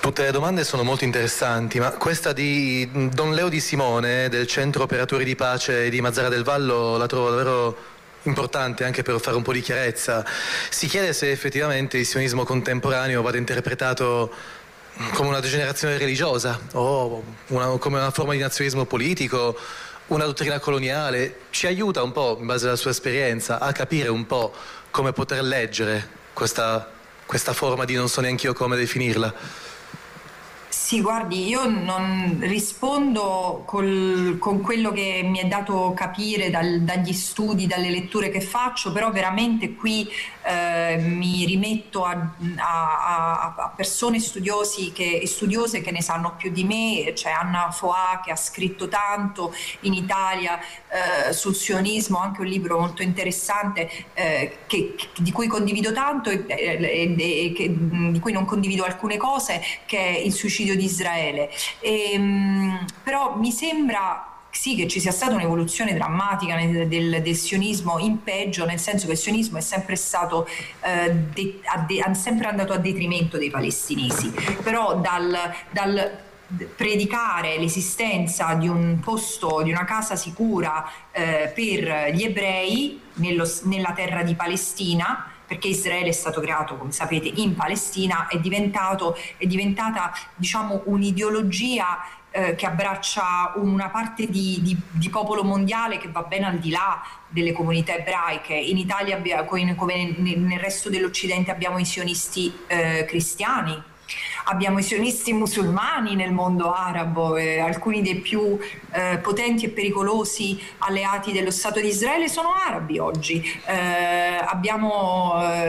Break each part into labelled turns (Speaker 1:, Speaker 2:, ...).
Speaker 1: Tutte le domande sono molto interessanti, ma questa di Don Leo Di Simone del Centro Operatori di Pace di Mazara del Vallo la trovo davvero importante, anche per fare un po' di chiarezza. Si chiede se effettivamente il sionismo contemporaneo vada interpretato come una degenerazione religiosa o come una forma di nazionalismo politico, una dottrina coloniale. Ci aiuta un po', in base alla sua esperienza, a capire un po' come poter leggere questa forma di non so neanch'io come definirla.
Speaker 2: Sì, guardi, io non rispondo con quello che mi è dato capire dagli studi, dalle letture che faccio, però veramente qui mi rimetto a persone studiose che ne sanno più di me. C'è Anna Foà che ha scritto tanto in Italia sul sionismo, anche un libro molto interessante di cui condivido tanto e di cui non condivido alcune cose, che è Il suicidio di Israele. Però mi sembra sì che ci sia stata un'evoluzione drammatica del sionismo in peggio, nel senso che il sionismo è sempre stato sempre andato a detrimento dei palestinesi, però dal predicare l'esistenza di un posto, di una casa sicura per gli ebrei nella terra di Palestina, perché Israele è stato creato, come sapete, in Palestina, è diventata, diciamo, un'ideologia che abbraccia una parte di popolo mondiale che va ben al di là delle comunità ebraiche. In Italia, come nel resto dell'Occidente, abbiamo i sionisti cristiani, abbiamo i sionisti musulmani nel mondo arabo, alcuni dei più potenti e pericolosi alleati dello Stato di Israele sono arabi oggi. Abbiamo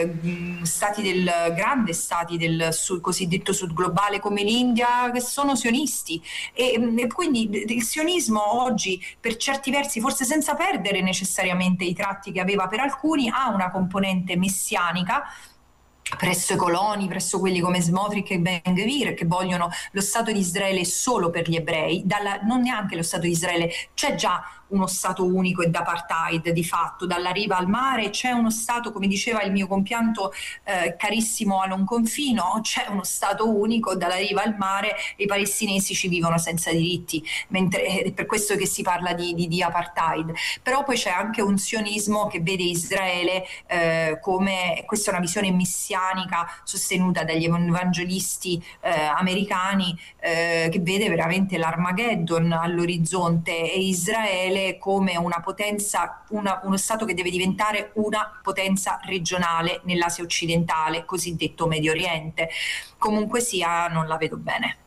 Speaker 2: grandi stati del cosiddetto sud globale come l'India che sono sionisti e quindi il sionismo oggi, per certi versi, forse senza perdere necessariamente i tratti che aveva per alcuni, ha una componente messianica presso i coloni, presso quelli come Smotrich e Ben-Gvir, che vogliono lo Stato di Israele solo per gli ebrei. Non neanche lo Stato di Israele, c'è già uno Stato unico e d'apartheid di fatto, dalla riva al mare c'è uno Stato, come diceva il mio compianto carissimo Alon Confino, c'è uno Stato unico dalla riva al mare e i palestinesi ci vivono senza diritti, mentre è per questo che si parla di apartheid. Però poi c'è anche un sionismo che vede Israele come, questa è una visione messianica sostenuta dagli evangelisti americani, che vede veramente l'Armageddon all'orizzonte e Israele come una potenza, uno Stato che deve diventare una potenza regionale nell'Asia occidentale, cosiddetto Medio Oriente. Comunque sia, non la vedo bene.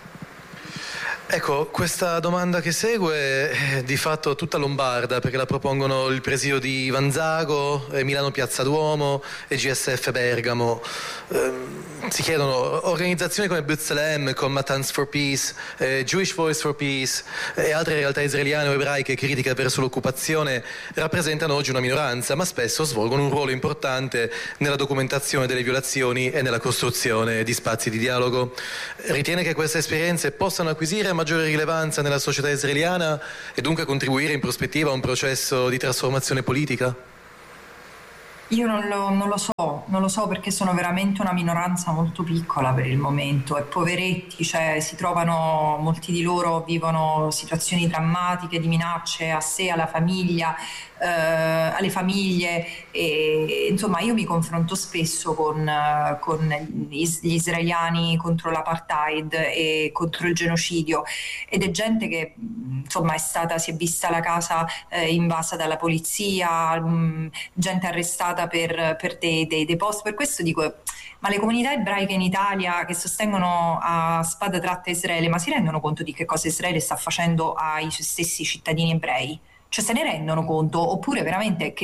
Speaker 1: Ecco, questa domanda che segue è di fatto tutta lombarda, perché la propongono il presidio di Vanzago, Milano Piazza Duomo e GSF Bergamo. Si chiedono organizzazioni come B'Tselem, Combatants for Peace, Jewish Voice for Peace e altre realtà israeliane o ebraiche critiche verso l'occupazione rappresentano oggi una minoranza, ma spesso svolgono un ruolo importante nella documentazione delle violazioni e nella costruzione di spazi di dialogo. Ritiene che queste esperienze possano acquisire maggiore rilevanza nella società israeliana e dunque contribuire in prospettiva a un processo di trasformazione politica?
Speaker 2: Io non lo so perché sono veramente una minoranza molto piccola per il momento e poveretti, cioè si trovano, molti di loro vivono situazioni drammatiche di minacce a sé, alla famiglia, alle famiglie e insomma io mi confronto spesso con gli israeliani contro l'apartheid e contro il genocidio ed è gente che insomma si è vista la casa invasa dalla polizia, gente arrestata per dei post. Per questo dico, ma le comunità ebraiche in Italia che sostengono a spada tratta Israele, ma si rendono conto di che cosa Israele sta facendo ai suoi stessi cittadini ebrei? Cioè se ne rendono conto? Oppure veramente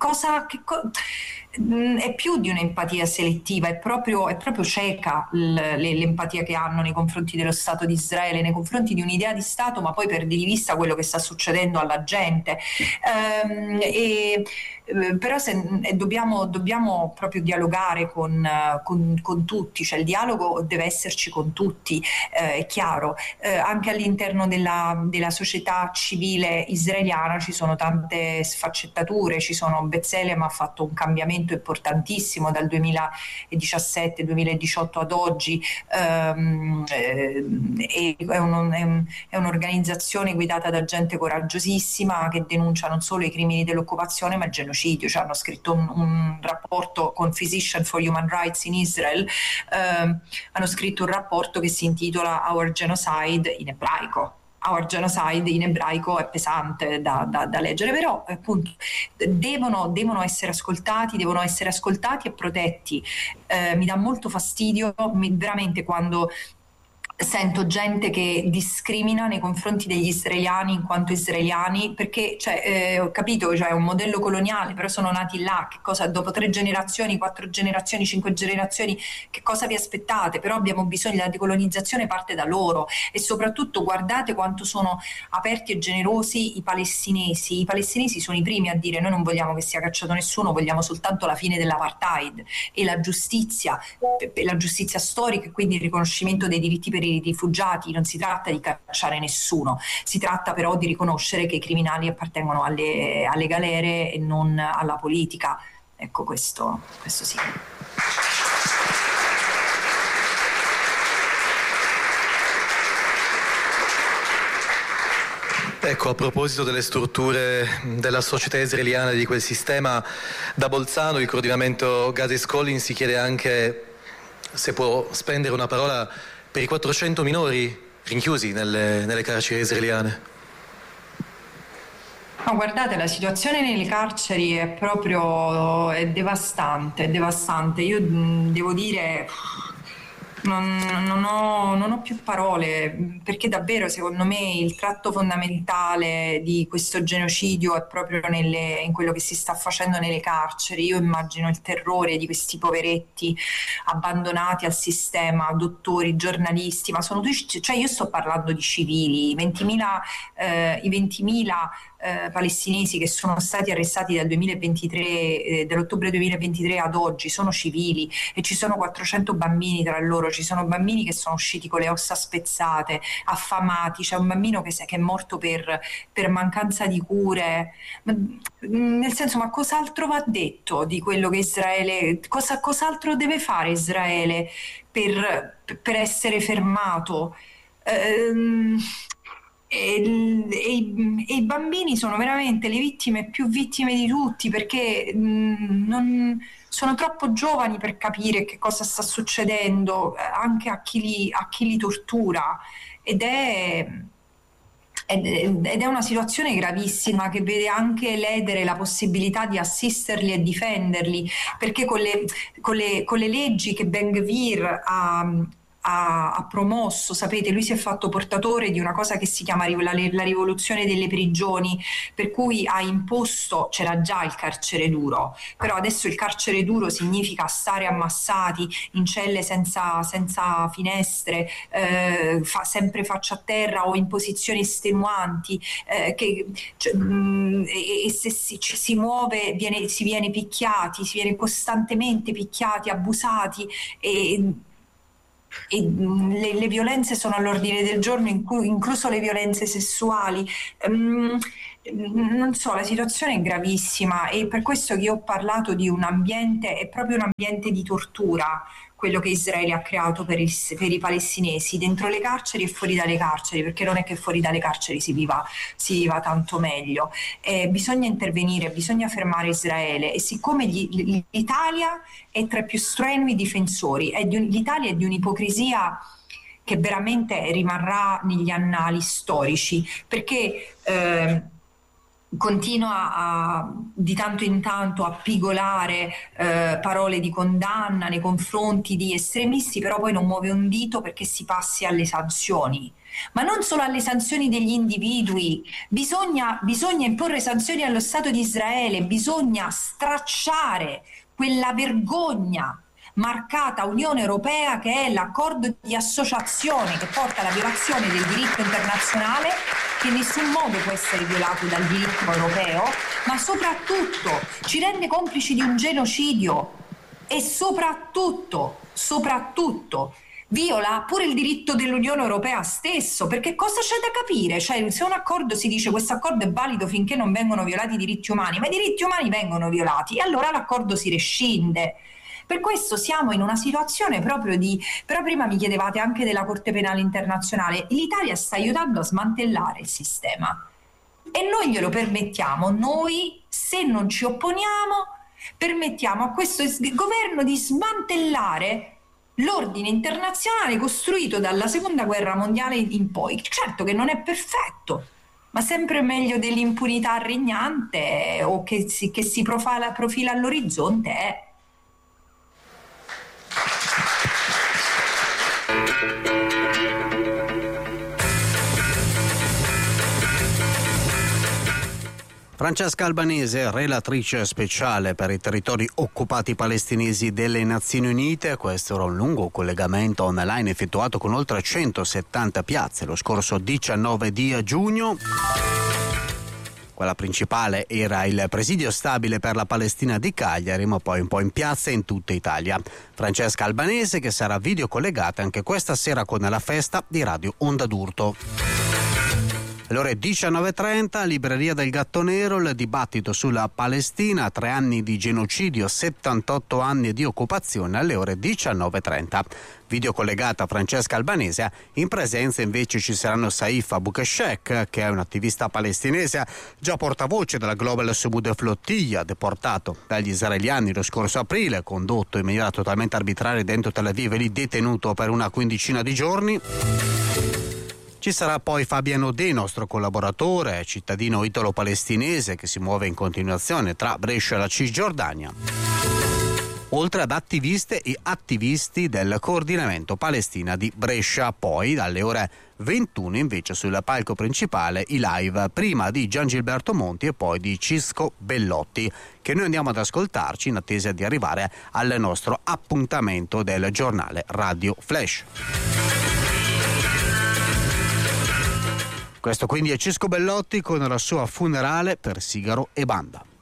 Speaker 2: è più di un'empatia selettiva, è proprio cieca l'empatia che hanno nei confronti dello Stato di Israele, nei confronti di un'idea di Stato, ma poi perde di vista quello che sta succedendo alla gente. Però dobbiamo proprio dialogare con tutti, cioè il dialogo deve esserci con tutti, è chiaro, anche all'interno della società civile israeliana ci sono tante sfaccettature, B'Tselem ha fatto un cambiamento importantissimo dal 2017-2018 ad oggi, è un'organizzazione guidata da gente coraggiosissima che denuncia non solo i crimini dell'occupazione ma il genocidio. Cioè, hanno scritto un rapporto con Physicians for Human Rights in Israel, hanno scritto un rapporto che si intitola Our Genocide in ebraico. Our Genocide in ebraico è pesante da leggere, però appunto devono essere ascoltati e protetti. Mi dà molto fastidio veramente quando sento gente che discrimina nei confronti degli israeliani in quanto israeliani, perché ho capito, cioè è un modello coloniale, però sono nati là, che cosa, dopo 3 generazioni, 4 generazioni, 5 generazioni, che cosa vi aspettate? Però abbiamo bisogno, la decolonizzazione parte da loro, e soprattutto guardate quanto sono aperti e generosi i palestinesi sono i primi a dire: noi non vogliamo che sia cacciato nessuno, vogliamo soltanto la fine dell'apartheid e la giustizia storica, e quindi il riconoscimento dei diritti per i rifugiati. Non si tratta di cacciare nessuno, si tratta però di riconoscere che i criminali appartengono alle galere e non alla politica. Ecco, questo sì.
Speaker 1: Ecco, a proposito delle strutture della società israeliana e di quel sistema, da Bolzano il coordinamento Gazis Calling si chiede anche se può spendere una parola per i 400 minori rinchiusi nelle carceri israeliane.
Speaker 2: No, guardate, la situazione nelle carceri è devastante. Io devo dire, non ho più parole, perché davvero secondo me il tratto fondamentale di questo genocidio è proprio in quello che si sta facendo nelle carceri. Io immagino il terrore di questi poveretti abbandonati al sistema, dottori, giornalisti, ma sono tutti, cioè io sto parlando di civili, i 20.000 palestinesi che sono stati arrestati dall'ottobre 2023 ad oggi sono civili, e ci sono 400 bambini tra loro, ci sono bambini che sono usciti con le ossa spezzate, affamati, c'è un bambino che è morto per mancanza di cure. Nel senso, ma cos'altro va detto di quello che Israele, cos'altro deve fare Israele per essere fermato? E i bambini sono veramente le più vittime di tutti, perché sono troppo giovani per capire che cosa sta succedendo, anche a chi li tortura, ed è una situazione gravissima, che vede anche ledere la possibilità di assisterli e difenderli, perché con le leggi che Ben Gvir ha promosso, sapete, lui si è fatto portatore di una cosa che si chiama la rivoluzione delle prigioni, per cui ha imposto, c'era già il carcere duro, però adesso il carcere duro significa stare ammassati in celle senza finestre, sempre faccia a terra o in posizioni estenuanti, e se ci si muove si viene picchiati, si viene costantemente picchiati, abusati, e le violenze sono all'ordine del giorno, incluso le violenze sessuali. Non so, la situazione è gravissima, e per questo che io ho parlato di un ambiente, è proprio un ambiente di tortura quello che Israele ha creato per i palestinesi, dentro le carceri e fuori dalle carceri, perché non è che fuori dalle carceri si viva tanto meglio. Bisogna intervenire, bisogna fermare Israele, e siccome l'Italia è tra i più strenui difensori, l'Italia è di un'ipocrisia che veramente rimarrà negli annali storici, perché continua di tanto in tanto a pigolare parole di condanna nei confronti di estremisti, però poi non muove un dito perché si passi alle sanzioni. Ma non solo alle sanzioni degli individui, bisogna imporre sanzioni allo Stato di Israele, bisogna stracciare quella vergogna marcata Unione Europea, che è l'accordo di associazione che porta alla violazione del diritto internazionale, che in nessun modo può essere violato dal diritto europeo, ma soprattutto ci rende complici di un genocidio, e soprattutto viola pure il diritto dell'Unione Europea stesso, perché cosa c'è da capire? Cioè, se un accordo si dice questo accordo è valido finché non vengono violati i diritti umani, ma i diritti umani vengono violati e allora l'accordo si rescinde. Per questo siamo in una situazione proprio però prima mi chiedevate anche della Corte Penale Internazionale, l'Italia sta aiutando a smantellare il sistema e noi glielo permettiamo, noi se non ci opponiamo permettiamo a questo governo di smantellare l'ordine internazionale costruito dalla seconda guerra mondiale in poi. Certo che non è perfetto, ma sempre meglio dell'impunità regnante o che si profila all'orizzonte è.
Speaker 3: Francesca Albanese, relatrice speciale per i territori occupati palestinesi delle Nazioni Unite. Questo era un lungo collegamento online effettuato con oltre 170 piazze lo scorso 19 di giugno. Quella principale era il presidio stabile per la Palestina di Cagliari, ma poi un po' in piazza in tutta Italia. Francesca Albanese che sarà videocollegata anche questa sera con la festa di Radio Onda d'Urto. Alle ore 19.30, Libreria del Gatto Nero, il dibattito sulla Palestina, 3 anni di genocidio, 78 anni di occupazione, alle ore 19.30. Video collegata Francesca Albanese, in presenza invece ci saranno Saif Abukeshek, che è un attivista palestinese, già portavoce della Global Sumud Flottiglia, deportato dagli israeliani lo scorso aprile, condotto in maniera totalmente arbitraria dentro Tel Aviv e lì detenuto per una quindicina di giorni. Ci sarà poi Fabiano De, nostro collaboratore, cittadino italo-palestinese che si muove in continuazione tra Brescia e la Cisgiordania, oltre ad attiviste e attivisti del coordinamento Palestina di Brescia. Poi dalle ore 21 invece sul palco principale i live prima di Gian Gilberto Monti e poi di Cisco Bellotti, che noi andiamo ad ascoltarci in attesa di arrivare al nostro appuntamento del giornale Radio Flash. Questo quindi è Cisco Bellotti con la sua Funerale per sigaro e banda.